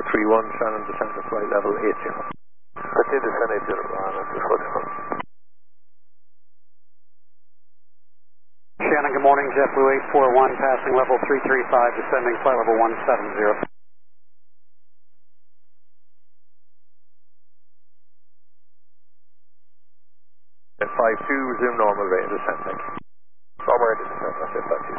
431, Shannon descent to flight level 80. Continue descent 80, before the phone. Shannon, good morning, JetBlue 841, passing level 335, descending flight level 170. At 52, resume normal rate of descent. Normal rate of descent, that's it, 52.